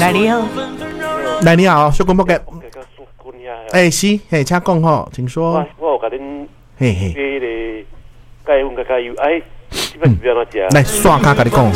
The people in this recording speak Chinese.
来你好， 来你好，小公伯嘅，是，请讲吼，请说。 我有甲恁嘿嘿， 迄个加温加油，这摆是要安怎食？ 来刷卡甲你讲。